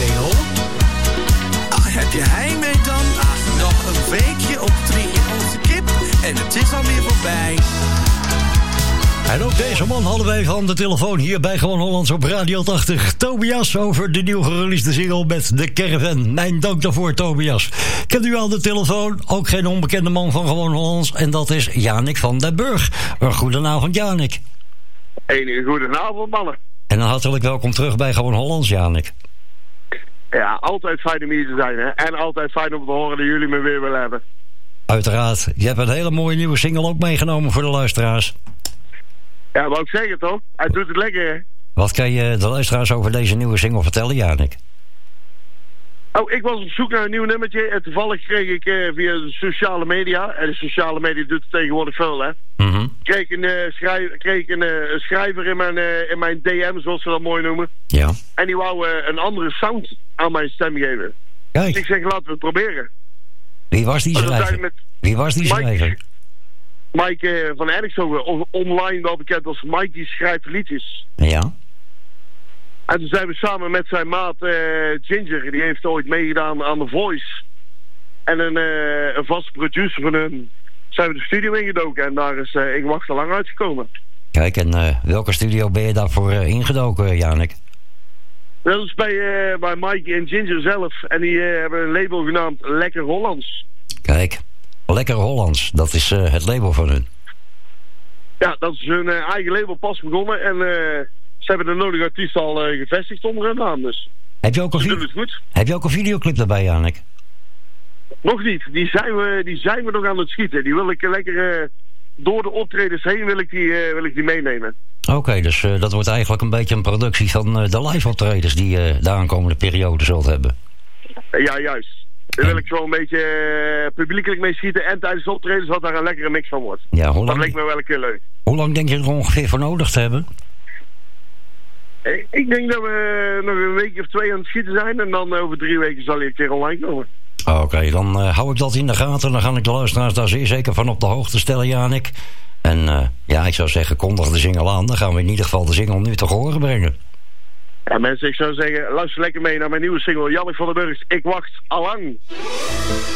singel. Heb je heimwee dan? Ach, nog een weekje op 3 onze kip en het is alweer voorbij. En ook deze man hadden wij van de telefoon hier bij Gewoon Hollands op Radio 80. Tobias over de nieuw gereleasede single met de Caravan. Mijn dank daarvoor, Tobias. Kent u aan de telefoon? Ook geen onbekende man van Gewoon Hollands. En dat is Janik van den Burg. Een goedenavond, Janik. Enige goedenavond, mannen. En een hartelijk welkom terug bij Gewoon Hollands, Janik. Ja, altijd fijn om hier te zijn, hè. En altijd fijn om te horen dat jullie me weer willen hebben. Uiteraard. Je hebt een hele mooie nieuwe single ook meegenomen voor de luisteraars. Ja, wou ik zeggen, toch? Hij doet het lekker, hè. Wat kan je de luisteraars over deze nieuwe single vertellen, Janik? Oh, ik was op zoek naar een nieuw nummertje. En toevallig kreeg ik via de sociale media... En de sociale media doet het tegenwoordig veel, hè. Kreeg een schrijver in mijn DM, zoals ze dat mooi noemen. Ja. En die wou een andere sound aan mijn stem geven. Kijk. Dus ik zeg, laten we het proberen. Wie was die schrijver? Wie was die schrijver? Mike van Erikstogen, online wel bekend als Mike, die schrijft liedjes. Ja. En toen zijn we samen met zijn maat Ginger, die heeft ooit meegedaan aan The Voice. En een vaste producer van hun, zijn we de studio ingedoken. En daar is Ik Wacht Te Lang uitgekomen. Kijk, en welke studio ben je daarvoor ingedoken, Janik? Dat is bij Mike en Ginger zelf. En die hebben een label genaamd Lekker Hollands. Kijk, Lekker Hollands, dat is het label van hun. Ja, dat is hun eigen label pas begonnen. En ze hebben de nodige artiesten al gevestigd onder hun naam. Dus heb je ook een videoclip daarbij, Janik? Nog niet. Die zijn we nog aan het schieten. Die wil ik lekker door de optredens heen wil ik die meenemen. Oké, dus dat wordt eigenlijk een beetje een productie van de live optredens die je de aankomende periode zult hebben. Ja, juist. Daar wil ik zo een beetje publiekelijk mee schieten en tijdens de optredens wat daar een lekkere mix van wordt. Ja, dat lijkt me wel een keer leuk. Hoe lang denk je er ongeveer voor nodig te hebben? Ik denk dat we nog een week of 2 aan het schieten zijn en dan over 3 weken zal hij een keer online komen. Oké, dan hou ik dat in de gaten. Dan ga ik de luisteraars daar zeer zeker van op de hoogte stellen, Janik. En ja, ik zou zeggen, kondig de single aan. Dan gaan we in ieder geval de single nu te horen brengen. Ja, mensen, ik zou zeggen, luister lekker mee naar mijn nieuwe single Janik van den Burg. Ik wacht allang.